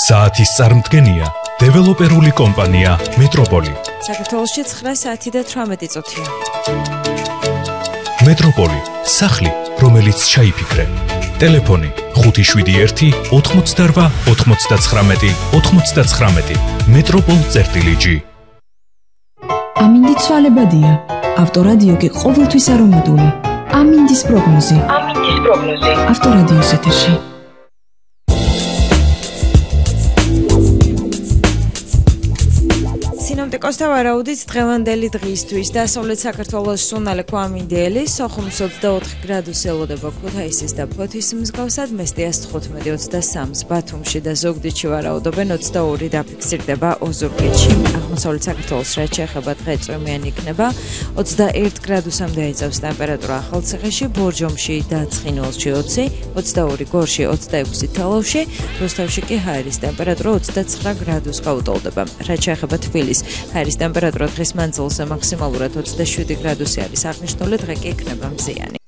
საათის წარმდგენია დეველოპერული კომპანია მეტროპოლი. საქართველოში 9 საათი და 18 წუთია. მეტროპოლი, სახლი, რომელიც ჩაიფიქრე. ტელეფონი 571 88 99 99. მეტროპოლ.g. ამინდი ცვალებადია. ავტორადიო კი ყოველთვის არომატული. ამინდის პროგნოზი. ავტორადიოს ეთერში. სინოპტიკოსთა ვარაუდით დღევანდელი დღისთვის დასავლეთ საქართველოს სუნალე გვამინდელი, სოხუმს 24 გრადუსი ელოდება ქუთაისის და ფოთის მსგავსად, მესტიას 15-23, ბათუმში და ზუგდიდში ვარაუდობენ 22 დაფიქსირდება ოზურგეთში. აღმოსავლეთ საქართველოს რაც შეეხება დღე წვიმიანი იქნება, 21 გრადუსამდე აიწევს ტემპერატურა ახალციხეში, ბორჯომში და ცხინვალში 20, 22 გორში, 26 თელავში, რუსთავში კი ჰაერის ტემპერატურა 29 გრადუსს გაუტოლდება. რაც შეეხება თბილისს, ჰაერის ტემპერატურა დღის მანძილზე მაქსიმალურად 27 გრადუსი არის აღნიშნული, დღე კი იქნება მზიანი.